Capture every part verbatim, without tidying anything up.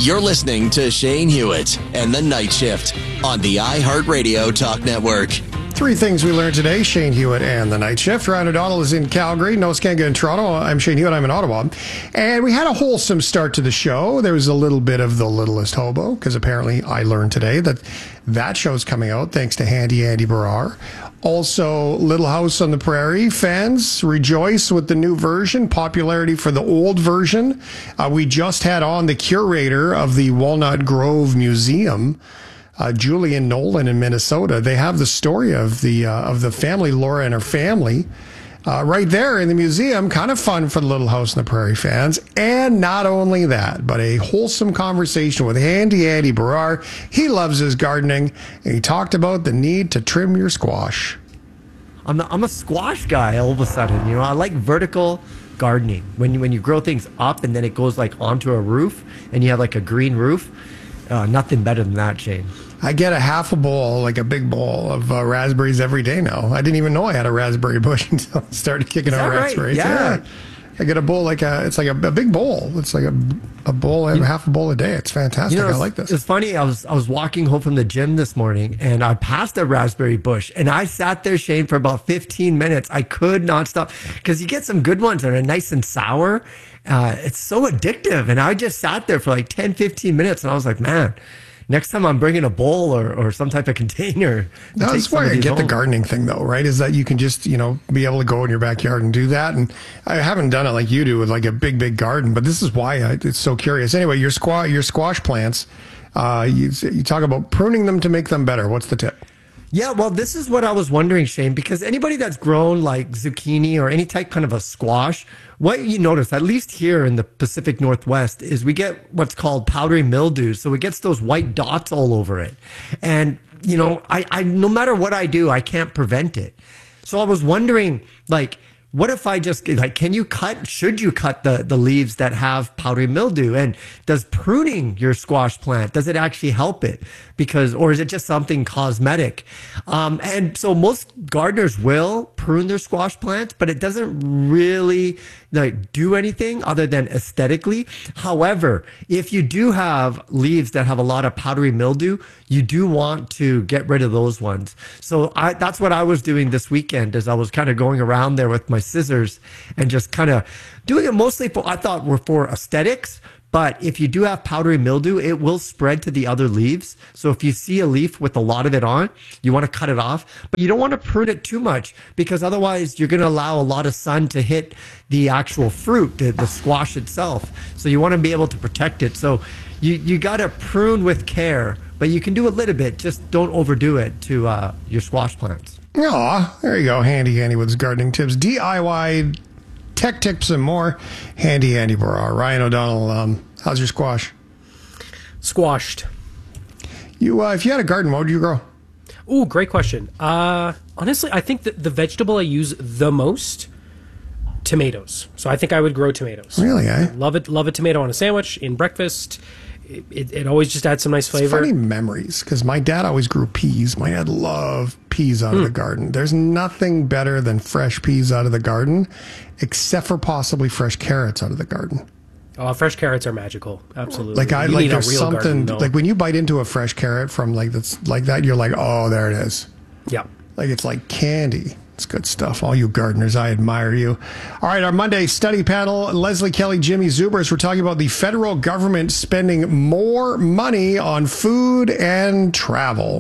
You're listening to Shane Hewitt and the Night Shift on the iHeartRadio Talk Network. Three things we learned today. Shane Hewitt and the Night Shift. Ryan O'Donnell is in Calgary. Noah Skanga in Toronto. I'm Shane Hewitt. I'm in Ottawa. And we had a wholesome start to the show. There was a little bit of The Littlest Hobo, because apparently I learned today that that show's coming out thanks to Handy Andy Barrar. Also, Little House on the Prairie. Fans rejoice with the new version. Popularity for the old version. Uh, we just had on the curator of the Walnut Grove Museum, Uh, Julian Nolan in Minnesota. They have the story of the uh, of the family, Laura and her family, uh, right there in the museum. Kind of fun for the Little House on the Prairie fans. And not only that, but a wholesome conversation with Handy Andy Barrar. He loves his gardening, and he talked about the need to trim your squash. I'm a, I'm a squash guy all of a sudden. You know, I like vertical gardening. When you, when you grow things up and then it goes like onto a roof and you have like a green roof, uh, nothing better than that, Shane. I get a half a bowl, like a big bowl of uh, raspberries every day now. I didn't even know I had a raspberry bush until I started kicking out right? raspberries. Yeah. yeah. I get a bowl like a, it's like a, a big bowl. It's like a, a bowl and half a bowl a day. It's fantastic. You know, I like this. It's funny. I was I was walking home from the gym this morning and I passed a raspberry bush and I sat there, Shane, for about fifteen minutes. I could not stop because you get some good ones that are nice and sour. Uh, it's so addictive. And I just sat there for like ten, fifteen minutes and I was like, man, next time I'm bringing a bowl or, or some type of container. That's why I get home. The gardening thing, though, right? Is that you can just, you know, be able to go in your backyard and do that. And I haven't done it like you do with like a big, big garden, but this is why I, it's so curious. Anyway, your squash, your squash plants, uh, you, you talk about pruning them to make them better. What's the tip? Yeah, well, this is what I was wondering, Shane, because anybody that's grown like zucchini or any type kind of a squash, what you notice, at least here in the Pacific Northwest, is we get what's called powdery mildew. So it gets those white dots all over it. And, you know, I, I no matter what I do, I can't prevent it. So I was wondering, like, what if I just, like, can you cut, should you cut the, the leaves that have powdery mildew? And does pruning your squash plant, does it actually help it? Because, or is it just something cosmetic? Um, and so most gardeners will prune their squash plants, but it doesn't really like do anything other than aesthetically. However, if you do have leaves that have a lot of powdery mildew, you do want to get rid of those ones. So I, that's what I was doing this weekend, as I was kind of going around there with my scissors and just kind of doing it mostly for, I thought were for aesthetics. But if you do have powdery mildew, it will spread to the other leaves. So if you see a leaf with a lot of it on, you want to cut it off. But you don't want to prune it too much because otherwise you're going to allow a lot of sun to hit the actual fruit, the, the squash itself. So you want to be able to protect it. So you, you got to prune with care, but you can do a little bit. Just don't overdo it to uh, your squash plants. Aw, there you go. Handy Andy with his gardening tips. D I Y tech tips and more. Handy Andy Barrar. Ryan O'Donnell, um, how's your squash? Squashed. You, uh, if you had a garden, what would you grow? Ooh, great question. Uh, honestly, I think that the vegetable I use the most, tomatoes. So I think I would grow tomatoes. Really, eh? Love it. Love a tomato on a sandwich, in breakfast. It, it, it always just adds some nice flavor. It's funny memories, because my dad always grew peas. My dad loved peas out hmm. of the garden. There's nothing better than fresh peas out of the garden, except for possibly fresh carrots out of the garden. Oh, fresh carrots are magical. Absolutely. Like I you like need there's a real something garden, like when you bite into a fresh carrot from like that's like that, you're like, oh, there it is. Yeah. Like it's like candy. It's good stuff. All you gardeners, I admire you. All right, our Monday study panel, Leslie Kelly, Jimmy Zubers. We're talking about the federal government spending more money on food and travel.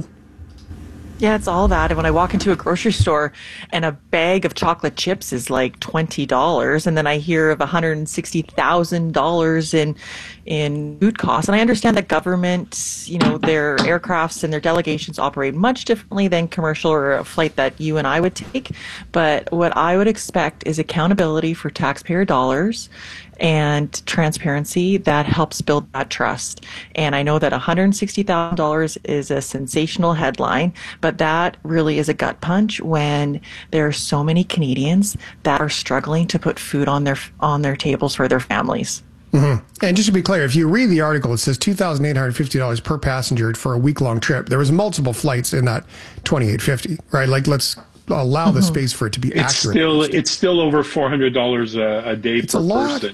Yeah, it's all that. And when I walk into a grocery store and a bag of chocolate chips is like twenty dollars, and then I hear of one hundred sixty thousand dollars in in food costs. And I understand that government, you know, their aircrafts and their delegations operate much differently than commercial or a flight that you and I would take. But what I would expect is accountability for taxpayer dollars and transparency that helps build that trust. And I know that one hundred sixty thousand dollars is a sensational headline, but that really is a gut punch when there are so many Canadians that are struggling to put food on their on their tables for their families. Mm-hmm. And just to be clear, if you read the article, it says two thousand eight hundred fifty dollars per passenger for a week-long trip. There was multiple flights in that twenty-eight fifty, right? Like, let's allow the mm-hmm. space for it to be it's accurate. Still, it's still over four hundred dollars a, a day it's per a lot. person.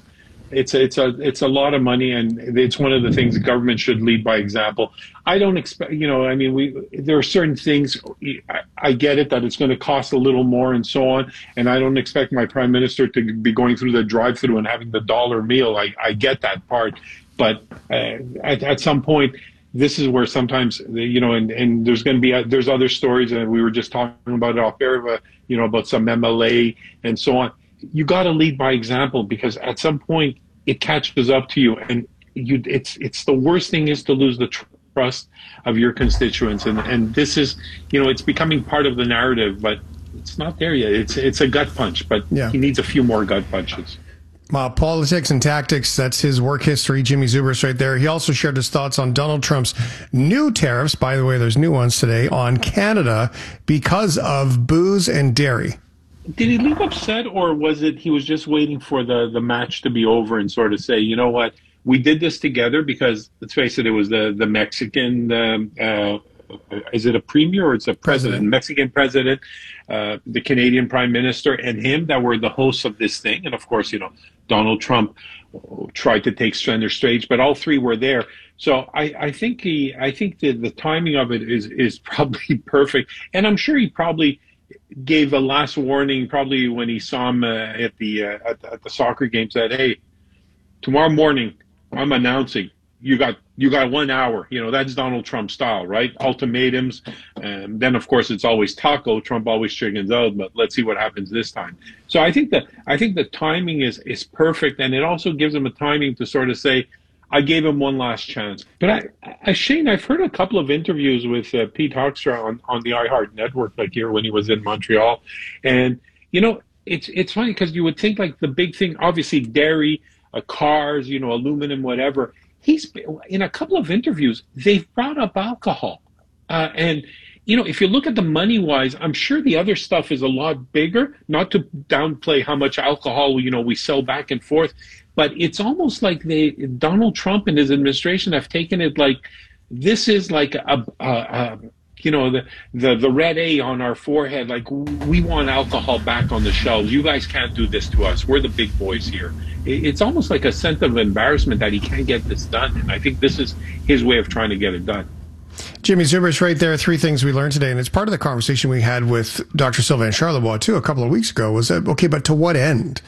It's a, it's a it's a lot of money, and it's one of the things the government should lead by example. I don't expect, you know, I mean, we there are certain things. I, I get it that it's going to cost a little more and so on, and I don't expect my prime minister to be going through the drive-through and having the dollar meal. I, I get that part, but uh, at, at some point, this is where sometimes, you know, and, and there's going to be there's other stories, and we were just talking about it off air, you know, about some M L A and so on. You got to lead by example, because at some point it catches up to you, and you it's it's the worst thing is to lose the trust of your constituents, and and this is, you know, it's becoming part of the narrative, but it's not there yet. It's it's a gut punch, but yeah. He needs a few more gut punches. Uh, politics and tactics, that's his work history. Jimmy Zubris right there. He also shared his thoughts on Donald Trump's new tariffs. By the way, there's new ones today on Canada because of booze and dairy. Did he leave upset, or was it he was just waiting for the, the match to be over and sort of say, you know what, we did this together? Because let's face it, it was the, the Mexican, um, uh, is it a premier or it's a president, president. Mexican president, uh, the Canadian prime minister, and him that were the hosts of this thing. And of course, you know, Donald Trump tried to take center stage, but all three were there. So I, I think he, I think the, the timing of it is, is probably perfect. And I'm sure he probably gave a last warning, probably when he saw him uh, at the uh, at, at the soccer game, said, "Hey, tomorrow morning I'm announcing you got you got one hour." You know, that's Donald Trump style, right? Ultimatums. And then of course it's always taco. Trump always chickens out, but let's see what happens this time. So I think that I think the timing is is perfect, and it also gives him a timing to sort of say, I gave him one last chance. But I, I Shane, I've heard a couple of interviews with uh, Pete Hoekstra on, on the iHeart network, like here when he was in Montreal. And, you know, it's it's funny because you would think like the big thing, obviously dairy, uh, cars, you know, aluminum, whatever. He's in a couple of interviews, they've brought up alcohol. Uh, and, you know, if you look at the money wise, I'm sure the other stuff is a lot bigger, not to downplay how much alcohol, you know, we sell back and forth. But it's almost like they, Donald Trump and his administration have taken it like this is like a, a, a you know, the, the the red A on our forehead. Like, we want alcohol back on the shelves. You guys can't do this to us. We're the big boys here. It's almost like a sense of embarrassment that he can't get this done. And I think this is his way of trying to get it done. Jimmy Zubris right there. Three things we learned today, and it's part of the conversation we had with Doctor Sylvain Charlebois too a couple of weeks ago. Was that, okay, but to what end?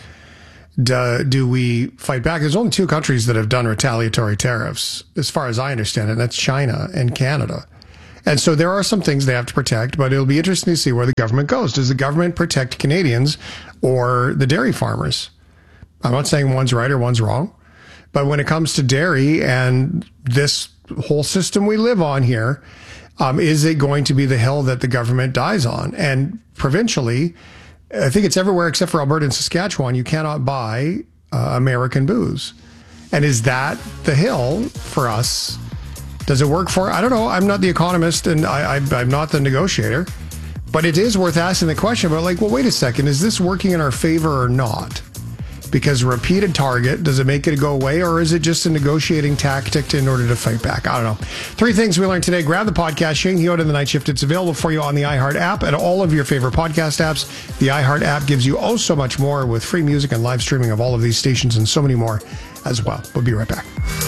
Do, do we fight back? There's only two countries that have done retaliatory tariffs, as far as I understand it, and that's China and Canada. And so there are some things they have to protect, but it'll be interesting to see where the government goes. Does the government protect Canadians or the dairy farmers? I'm not saying one's right or one's wrong, but when it comes to dairy and this whole system we live on here, um, is it going to be the hill that the government dies on? And provincially, I think it's everywhere except for Alberta and Saskatchewan, you cannot buy uh, American booze. And is that the hill for us? Does it work for, I don't know, I'm not the economist and I, I, I'm not the negotiator, but it is worth asking the question about, like, well, wait a second, is this working in our favor or not? Because repeated target, does it make it go away, or is it just a negotiating tactic to, in order to fight back? I don't know. Three things we learned today. Grab the podcast, Shane Hewitt and the Night Shift. It's available for you on the iHeart app and all of your favorite podcast apps. The iHeart app gives you oh so much more with free music and live streaming of all of these stations and so many more as well. We'll be right back.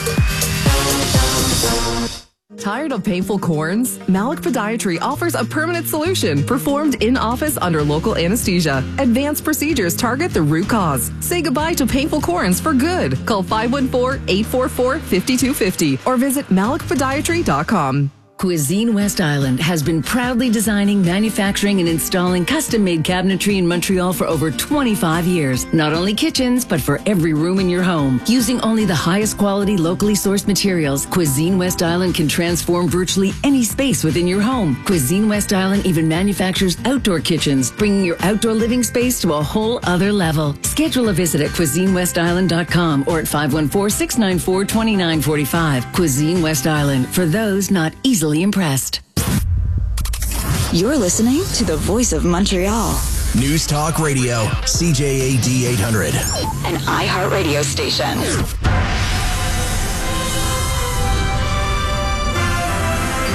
Tired of painful corns? Malik Podiatry offers a permanent solution performed in office under local anesthesia. Advanced procedures target the root cause. Say goodbye to painful corns for good. Call five one four, eight four four, five two five zero or visit malik podiatry dot com. Cuisine West Island has been proudly designing, manufacturing, and installing custom-made cabinetry in Montreal for over twenty-five years. Not only kitchens, but for every room in your home. Using only the highest quality, locally sourced materials, Cuisine West Island can transform virtually any space within your home. Cuisine West Island even manufactures outdoor kitchens, bringing your outdoor living space to a whole other level. Schedule a visit at cuisine west island dot com or at five one four, six nine four, two nine four five. Cuisine West Island, for those not easily impressed. You're listening to the Voice of Montreal. News Talk Radio, C J A D eight hundred. An iHeart radio station.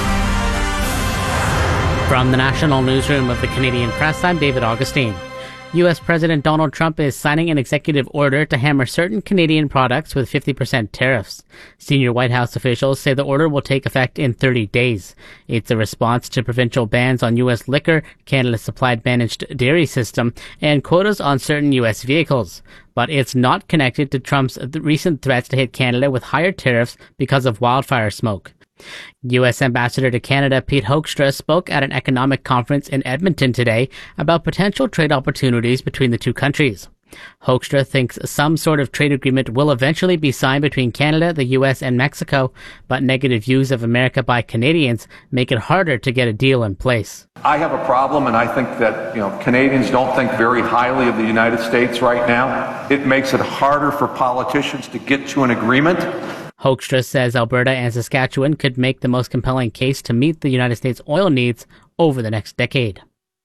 From the National Newsroom of the Canadian Press, I'm David Augustine. U S President Donald Trump is signing an executive order to hammer certain Canadian products with fifty percent tariffs. Senior White House officials say the order will take effect in thirty days. It's a response to provincial bans on U S liquor, Canada's supplied managed dairy system, and quotas on certain U S vehicles. But it's not connected to Trump's recent threats to hit Canada with higher tariffs because of wildfire smoke. U S Ambassador to Canada Pete Hoekstra spoke at an economic conference in Edmonton today about potential trade opportunities between the two countries. Hoekstra thinks some sort of trade agreement will eventually be signed between Canada, the U S, and Mexico, but negative views of America by Canadians make it harder to get a deal in place. I have a problem, and I think that, you know, Canadians don't think very highly of the United States right now. It makes it harder for politicians to get to an agreement. Hoekstra says Alberta and Saskatchewan could make the most compelling case to meet the United States oil needs over the next decade.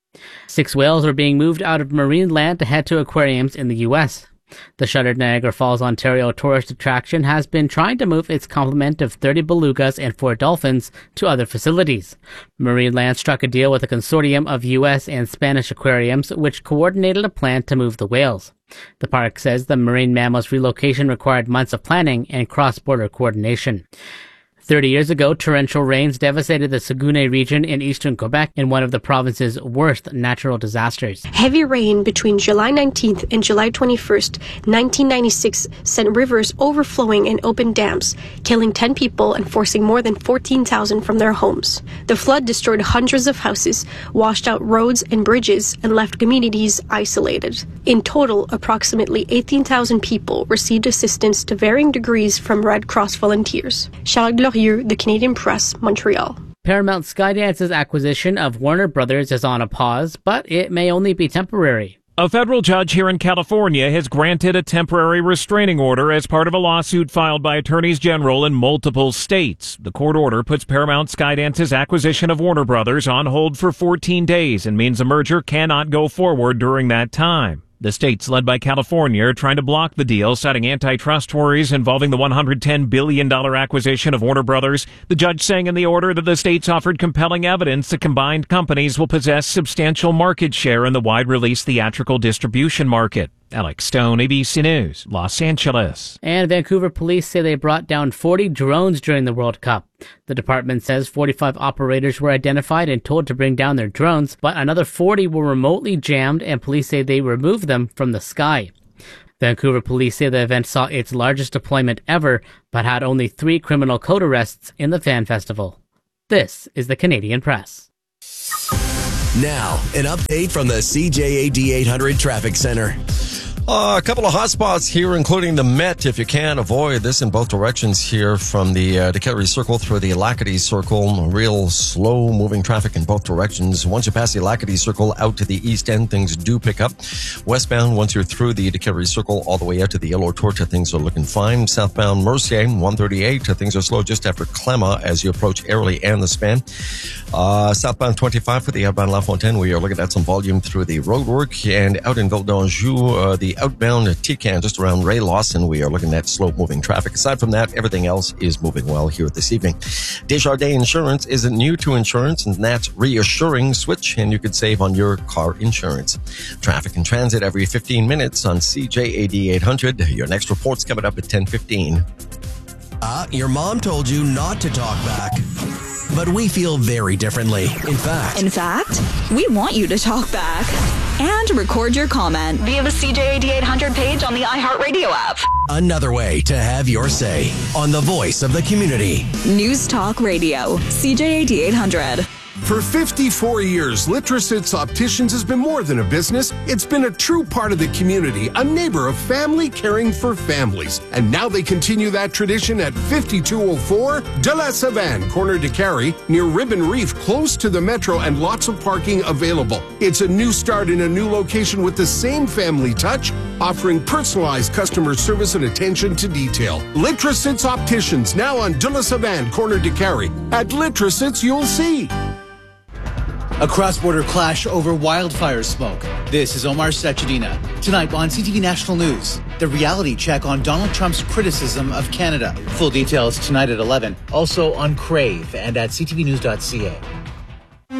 Six whales are being moved out of marine land to head to aquariums in the U S. The shuttered Niagara Falls, Ontario tourist attraction has been trying to move its complement of thirty belugas and four dolphins to other facilities. Marineland struck a deal with a consortium of U S and Spanish aquariums, which coordinated a plan to move the whales. The park says the marine mammal's relocation required months of planning and cross-border coordination. Thirty years ago, torrential rains devastated the Saguenay region in eastern Quebec in one of the province's worst natural disasters. Heavy rain between July nineteenth and July twenty-first, nineteen ninety-six, sent rivers overflowing and opened dams, killing ten people and forcing more than fourteen thousand from their homes. The flood destroyed hundreds of houses, washed out roads and bridges, and left communities isolated. In total, approximately eighteen thousand people received assistance to varying degrees from Red Cross volunteers. Charles Glorieux, The Canadian Press, Montreal. Paramount Skydance's acquisition of Warner Brothers is on a pause, but it may only be temporary. A federal judge here in California has granted a temporary restraining order as part of a lawsuit filed by attorneys general in multiple states. The court order puts Paramount Skydance's acquisition of Warner Brothers on hold for fourteen days and means the merger cannot go forward during that time. The states, led by California, are trying to block the deal, citing antitrust worries involving the one hundred ten billion dollars acquisition of Warner Brothers. The judge saying in the order that the states offered compelling evidence the combined companies will possess substantial market share in the wide-release theatrical distribution market. Alex Stone, A B C News, Los Angeles. And Vancouver police say they brought down forty drones during the World Cup. The department says forty-five operators were identified and told to bring down their drones, but another forty were remotely jammed, and police say they removed them from the sky. Vancouver police say the event saw its largest deployment ever, but had only three criminal code arrests in the fan festival. This is the Canadian Press. Now, an update from the C J A D eight hundred Traffic Center. Uh, a couple of hot spots here, including the Met, if you can avoid this in both directions here from the uh, Decatur Circle through the Lacadie Circle. Real slow-moving traffic in both directions. Once you pass the Lacadie Circle out to the east end, things do pick up. Westbound, once you're through the Decatur Circle all the way out to the Yellow Torch, things are looking fine. Southbound Mercier, one thirty-eight, things are slow just after Clemma as you approach Airlie and the Span. Uh, southbound twenty-five for the outbound La Fontaine, we are looking at some volume through the roadwork. And out in Ville d'Anjou, uh, the outbound Tican just around Ray Lawson, we are looking at slow-moving traffic. Aside from that, everything else is moving well here this evening. Desjardins Insurance isn't new to insurance, and that's reassuring. Switch, and you could save on your car insurance. Traffic and transit every fifteen minutes on C J A D eight hundred. Your next report's coming up at ten fifteen. Uh, your mom told you not to talk back. But we feel very differently. In fact. In fact, we want you to talk back and record your comment via the C J A D eight hundred page on the iHeartRadio app. Another way to have your say on the voice of the community. News Talk Radio, C J A D eight hundred. For fifty-four years, Litrosits Opticians has been more than a business. It's been a true part of the community, a neighbor of family caring for families. And now they continue that tradition at fifty-two oh four De La Savane, corner de Carey, near Ribbon Reef, close to the metro, and lots of parking available. It's a new start in a new location with the same family touch, offering personalized customer service and attention to detail. Litrosits Opticians, now on De La Savane, corner de Carey. At Litrosits, you'll see. A cross-border clash over wildfire smoke. This is Omar Sachedina. Tonight on C T V National News, the reality check on Donald Trump's criticism of Canada. Full details tonight at eleven. Also on Crave and at c t v news dot c a.